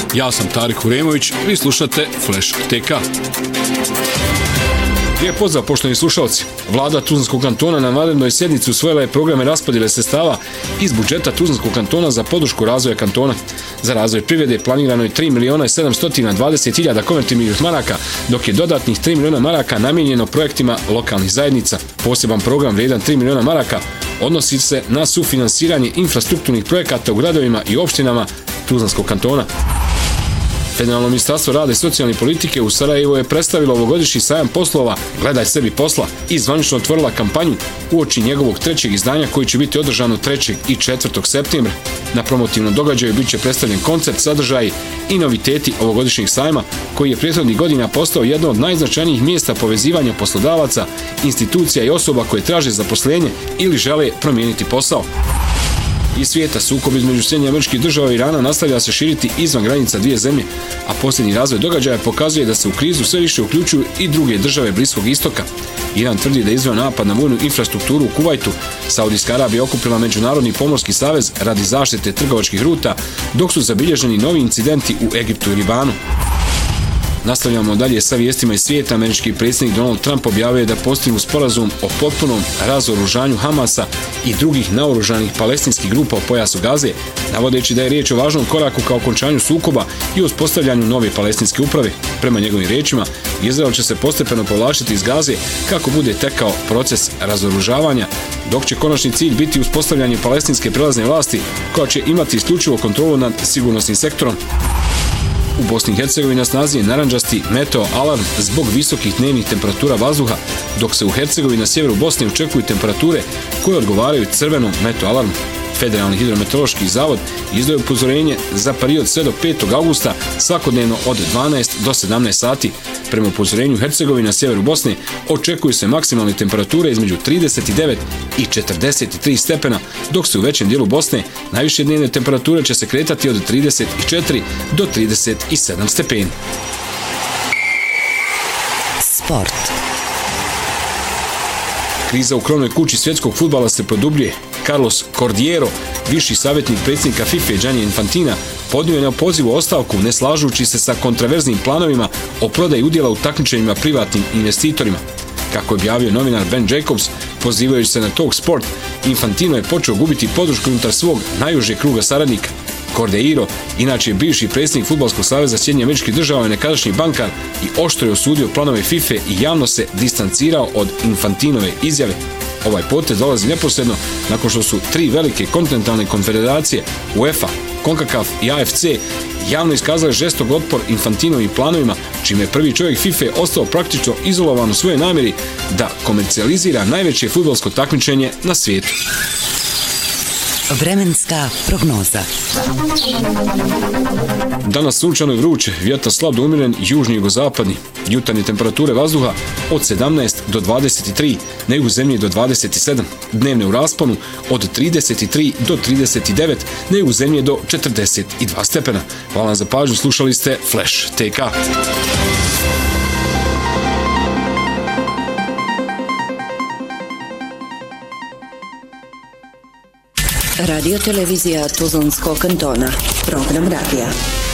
Ja sam Tarik Huremović, vi slušate Flash TK. Lijep pozdrav, poštovani slušalci. Vlada Tuzlanskog kantona na vanrednoj sjednici usvojila je programe raspodjele sredstava iz budžeta Tuzlanskog kantona za podršku razvoja kantona. Za razvoj privrede planirano je 3.720.000 konvertibilnih maraka, dok je dodatnih 3 miliona maraka namijenjeno projektima lokalnih zajednica. Poseban program vrijedan 3 miliona maraka odnosi se na sufinansiranje infrastrukturnih projekata u gradovima i opštinama Tuzlanskog kantona. Federalno ministarstvo rada i socijalne politike u Sarajevu je predstavilo ovogodišnji sajam poslova Gledaj sebi posla i zvanično otvorila kampanju uoči njegovog trećeg izdanja koji će biti održano 3. i 4. septembra. Na promotivnom događaju bit će predstavljen koncept, sadržaji i noviteti ovogodišnjeg sajma koji je prethodnih godina postao jedno od najznačajnijih mjesta povezivanja poslodavaca, institucija i osoba koje traže zaposlenje ili žele promijeniti posao. Iz svijeta sukob između Sjedinjenih Američkih Država i Irana nastavlja se širiti izvan granica dvije zemlje, a posljednji razvoj događaja pokazuje da se u krizu sve više uključuju i druge države Bliskog istoka. Iran tvrdi da je izveo napad na vojnu infrastrukturu u Kuvajtu. Saudijska Arabija okupila Međunarodni pomorski savez radi zaštite trgovačkih ruta, dok su zabilježeni novi incidenti u Egiptu i Libanu. Nastavljamo dalje sa vijestima iz svijeta. Američki predsjednik Donald Trump objavio je da postignu sporazum o potpunom razoružanju Hamasa i drugih naoružanih palestinskih grupa u pojasu Gaze, navodeći da je riječ o važnom koraku ka okončanju sukoba i uspostavljanju nove palestinske uprave. Prema njegovim riječima, Izrael će se postepeno povlačiti iz Gaze kako bude tekao proces razoružavanja, dok će konačni cilj biti uspostavljanje palestinske prelazne vlasti koja će imati isključivo kontrolu nad sigurnosnim sektorom. U Bosni i Hercegovini na snazi je narandžasti meteo alarm zbog visokih dnevnih temperatura vazduha, dok se u Hercegovini na sjeveru Bosne očekuju temperature koje odgovaraju crvenom meteo alarmu. Federalni hidrometeorološki zavod izdao je upozorenje za period sve do 5. augusta svakodnevno od 12 do 17 sati. Prema upozorenju Hercegovine na sjeveru Bosne očekuju se maksimalne temperature između 39 i 43 stepena, dok se u većem dijelu Bosne najviše dnevne temperature će se kretati od 34 do 37 stepeni. Sport. Kriza u krovnoj kući svjetskog fudbala se produbljuje. Carlos Cordeiro, viši savjetnik predsjednika FIFA Gianni Infantina, podnio je na pozivu ostavku ne slažući se sa kontraverznim planovima o prodaji udjela u takmičenjima privatnim investitorima. Kako je objavio novinar Ben Jacobs, pozivajući se na Talk Sport, Infantino je počeo gubiti podršku unutar svog najužeg kruga saradnika. Cordeiro, inače bivši predsjednik Fudbalskog saveza Sjedinjenih Američkih Država i nekadašnji bankar, i oštro je osudio planove FIFA i javno se distancirao od Infantinove izjave. Ovaj potez dolazi neposredno nakon što su tri velike kontinentalne konfederacije UEFA, CONCACAF i AFC javno iskazali žestok otpor Infantinovim planovima, čime je prvi čovjek FIFA ostao praktično izolovan u svojoj namjeri da komercijalizira najveće fudbalsko takmičenje na svijetu. Vremenska prognoza. Danas sunčano i vruće, vjetar slab do umjeren južni i jugozapadni. Jutarnje temperature vazduha od 17 do 23, na jugu zemlje do 27. Dnevne u rasponu od 33 do 39, na jugu zemlje do 42 stepena. Hvala vam za pažnju, slušali ste Flash TK. Radio televizija Tuzlanskog kantona. Program radija.